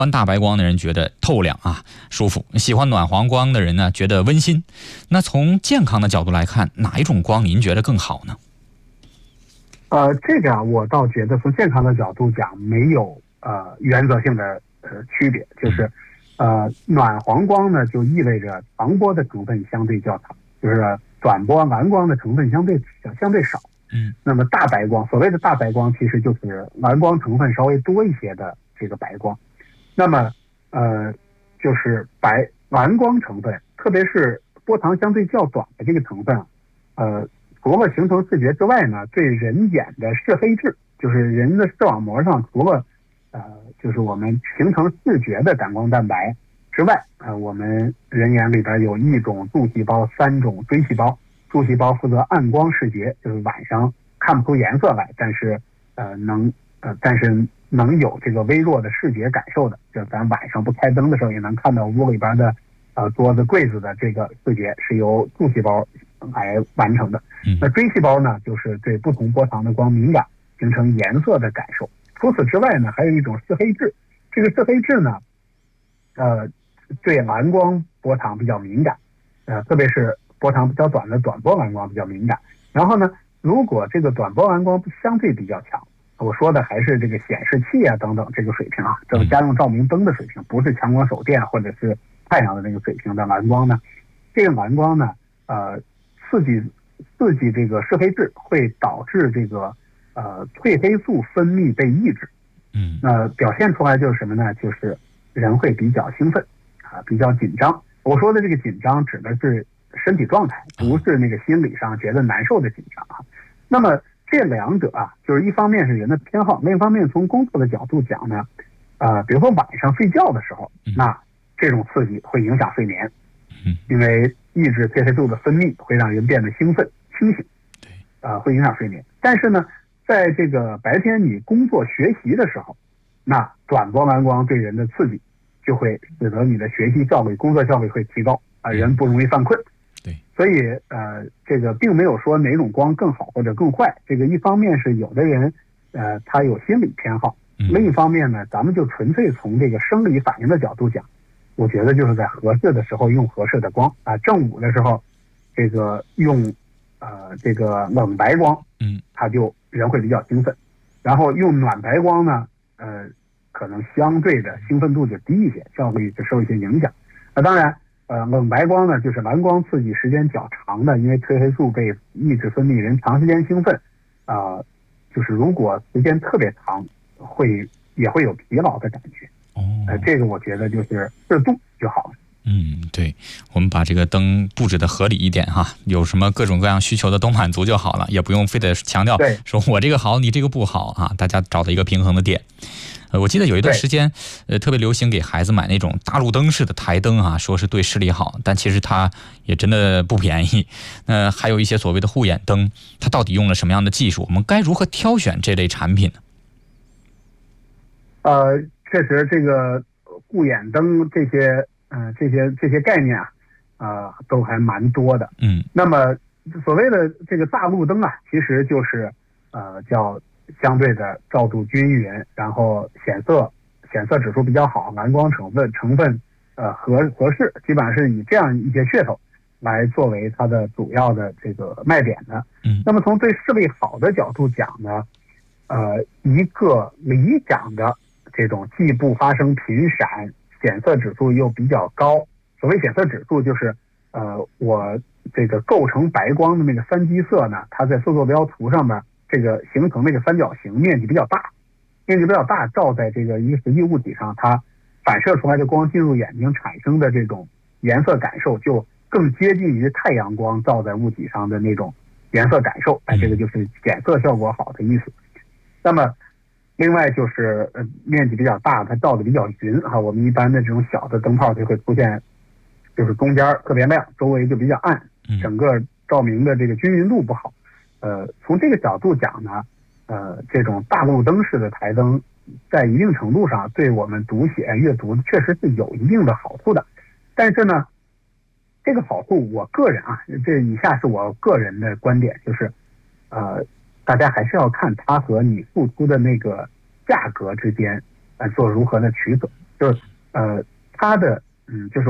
欢大白光的人觉得透亮啊，舒服；喜欢暖黄光的人呢，觉得温馨。那从健康的角度来看，哪一种光您觉得更好呢？ 这个我倒觉得从健康的角度讲，没有原则性的区别，就是暖黄光呢，就意味着长波的成分相对较长，就是短波蓝光的成分相对少。那么大白光，所谓的大白光，其实就是蓝光成分稍微多一些的这个白光。那么就是蓝光成分，特别是波长相对较短的这个成分除了形成视觉之外呢，对人眼的视黑质，就是人的视网膜上除了就是我们形成视觉的感光蛋白之外，我们人眼里边有1种柱细胞，3种锥细胞。柱细胞负责暗光视觉，就是晚上看不出颜色来，但是能有这个微弱的视觉感受的，就咱晚上不开灯的时候也能看到屋里边的桌子柜子的这个视觉是由柱细胞来完成的。那锥细胞呢，就是对不同波长的光敏感，形成颜色的感受。除此之外呢，还有一种视黑质，这个视黑质呢对蓝光波长比较敏感，特别是波长比较短的短波蓝光比较敏感。然后呢，如果这个短波蓝光相对比较强，我说的还是这个显示器啊等等这个水平啊，这个家用照明灯的水平，不是强光手电或者是太阳的那个水平的蓝光呢，这个蓝光呢刺激这个视黑质会导致这个褪黑素分泌被抑制。表现出来就是什么呢？就是人会比较兴奋比较紧张。我说的这个紧张指的是身体状态，不是那个心理上觉得难受的紧张那么这两者就是一方面是人的偏好，另一方面从工作的角度讲呢，比如说晚上睡觉的时候，那这种刺激会影响睡眠，因为抑制褪黑素的分泌会让人变得兴奋清醒，会影响睡眠。但是呢，在这个白天你工作学习的时候，那短波蓝光对人的刺激就会使得你的学习效率、工作效率会提高人不容易犯困。所以这个并没有说哪种光更好或者更坏，这个一方面是有的人他有心理偏好，另一方面呢，咱们就纯粹从这个生理反应的角度讲，我觉得就是在合适的时候用合适的光正午的时候这个用这个冷白光他就人会比较兴奋，然后用暖白光呢可能相对的兴奋度就低一些，效率就受一些影响。当然冷白光呢，就是蓝光刺激时间较长的，因为褪黑素被抑制分泌，人长时间兴奋就是如果时间特别长也会有疲劳的感觉这个我觉得就是适度就好了。 对，我们把这个灯布置的合理一点有什么各种各样需求的都满足就好了，也不用非得强调说我这个好你这个不好大家找到一个平衡的点。我记得有一段时间特别流行给孩子买那种大路灯式的台灯说是对视力好，但其实它也真的不便宜。还有一些所谓的护眼灯，它到底用了什么样的技术？我们该如何挑选这类产品呢？ 确实这个护眼灯这些概念都还蛮多的。那么所谓的这个大路灯其实就是叫相对的照度均匀，然后显色指数比较好，蓝光成分合适，基本上是以这样一些噱头来作为它的主要的这个卖点的。那么从对视力好的角度讲呢，一个理想的这种既不发生频闪，显色指数又比较高。所谓显色指数就是我这个构成白光的那个三基色呢，它在色坐标图上面这个形成那个三角形面积比较大，照在这个一个实际物体上，它反射出来的光进入眼睛产生的这种颜色感受就更接近于太阳光照在物体上的那种颜色感受，这个就是显色效果好的意思。那么另外就是面积比较大，它照的比较匀我们一般的这种小的灯泡就会出现就是中间特别亮，周围就比较暗，整个照明的这个均匀度不好。从这个角度讲呢，这种大路灯式的台灯在一定程度上对我们读写阅读确实是有一定的好处的。但是呢，这个好处我个人这以下是我个人的观点，就是大家还是要看它和你付出的那个价格之间做如何的取舍。 就是它的就是